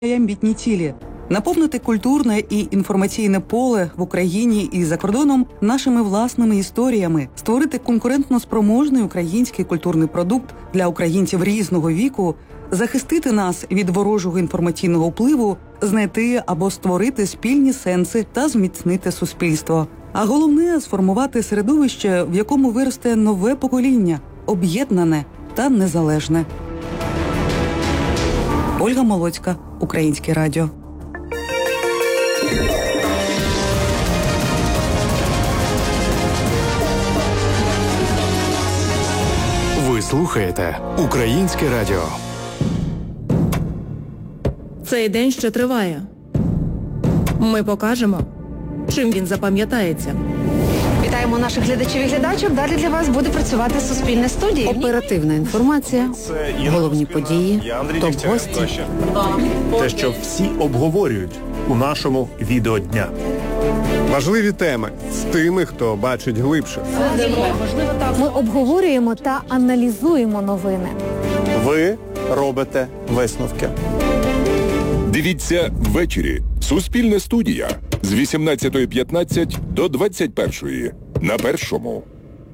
амбітні цілі – наповнити культурне і інформаційне поле в Україні і за кордоном нашими власними історіями, створити конкурентно спроможний український культурний продукт для українців різного віку, захистити нас від ворожого інформаційного впливу, знайти або створити спільні сенси та зміцнити суспільство. А головне – сформувати середовище, в якому виросте нове покоління, об'єднане та незалежне. Ольга Молоцька, Українське радіо. Ви слухаєте Українське радіо. Цей день ще триває. Ми покажемо, чим він запам'ятається. Вітаємо наших глядачів і глядачок. Далі для вас буде працювати Суспільне студія. Оперативна інформація, головні події, топ-гості. Те, що всі обговорюють у нашому відеодня. Важливі теми з тими, хто бачить глибше. Ми обговорюємо та аналізуємо новини. Ви робите висновки. Дивіться ввечері. Суспільна студія з 18:15 до 21:00 на Першому.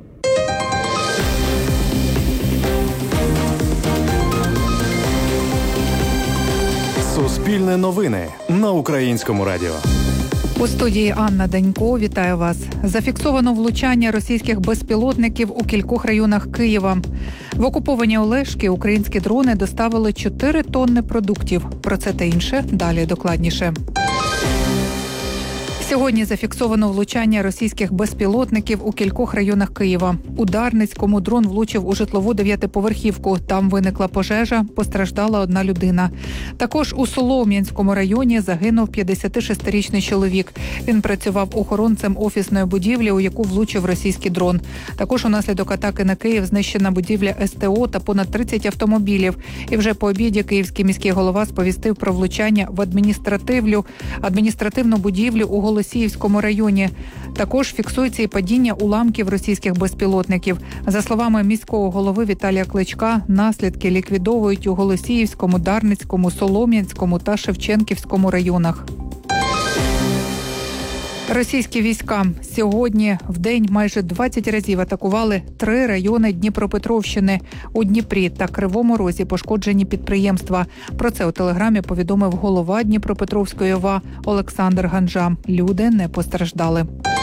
Суспільне новини на Українському радіо. У студії Анна Данько. Вітаю вас. Зафіксовано влучання російських безпілотників у кількох районах Києва. В окуповані Олешки українські дрони доставили 4 тонни продуктів. Про це та інше далі докладніше. Сьогодні зафіксовано влучання російських безпілотників у кількох районах Києва. У Дарницькому дрон влучив у житлову 9-поверхівку. Там виникла пожежа, постраждала одна людина. Також у Солом'янському районі загинув 56-річний чоловік. Він працював охоронцем офісної будівлі, у яку влучив російський дрон. Також унаслідок атаки на Київ знищена будівля СТО та понад 30 автомобілів. І вже по обіді київський міський голова сповістив про влучання в адміністративну будівлю у Голосіївському районі. Також фіксується і падіння уламків російських безпілотників. За словами міського голови Віталія Кличка, наслідки ліквідовують у Голосіївському, Дарницькому, Солом'янському та Шевченківському районах. Російські війська сьогодні в день майже 20 разів атакували 3 райони Дніпропетровщини. У Дніпрі та Кривому Розі пошкоджені підприємства. Про це у телеграмі повідомив голова Дніпропетровської ОВА Олександр Ганжа. Люди не постраждали.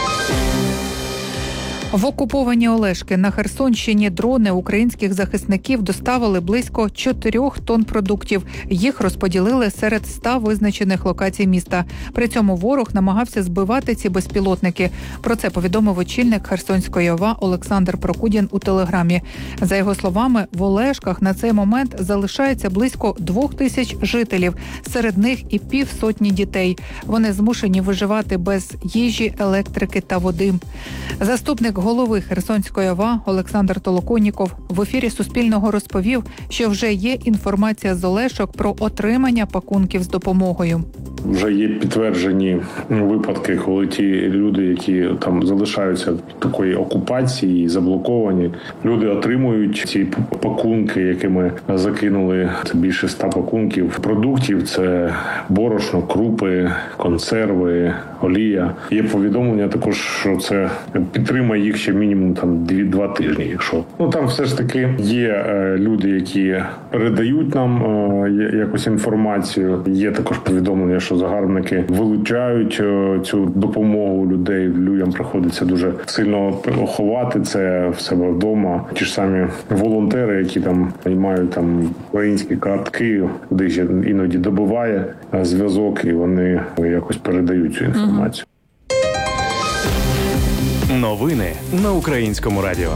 В окуповані Олешки на Херсонщині дрони українських захисників доставили близько 4 тонн продуктів. Їх розподілили серед 100 визначених локацій міста. При цьому ворог намагався збивати ці безпілотники. Про це повідомив очільник Херсонської ОВА Олександр Прокудін у телеграмі. За його словами, в Олешках на цей момент залишається близько 2000 жителів. Серед них і 50 дітей. Вони змушені виживати без їжі, електрики та води. Заступник голови Херсонської ОВА Олександр Толоконніков в ефірі Суспільного розповів, що вже є інформація з Олешок про отримання пакунків з допомогою. Вже є підтверджені випадки, коли ті люди, які там залишаються в такої окупації, заблоковані, люди отримують ці пакунки, які ми закинули. Це більше 100 пакунків продуктів. Це борошно, крупи, консерви, олія. Є повідомлення також, що це підтримає їх ще мінімум там 2 тижні. Якщо там все ж таки є люди, які передають нам якусь інформацію. Є також повідомлення, що загарбники вилучають цю допомогу людей. Людям приходиться дуже сильно ховати це в себе вдома. Ті ж самі волонтери, які там мають там українські картки, куди ще іноді добиває зв'язок, і вони якось передають цю інформацію. Новини на Українському радіо.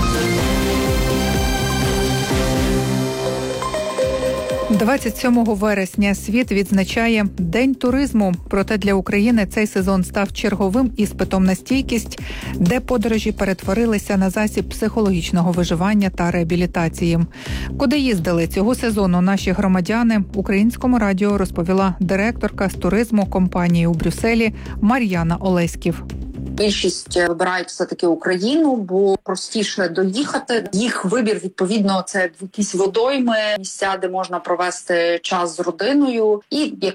27 вересня світ відзначає День туризму. Проте для України цей сезон став черговим іспитом на стійкість, де подорожі перетворилися на засіб психологічного виживання та реабілітації. Куди їздили цього сезону наші громадяни, Українському радіо розповіла директорка з туризму компанії у Брюсселі Мар'яна Олеськів. Більшість вибирають все-таки Україну, бо простіше доїхати. Їх вибір, відповідно, це якісь водойми, місця, де можна провести час з родиною. І, як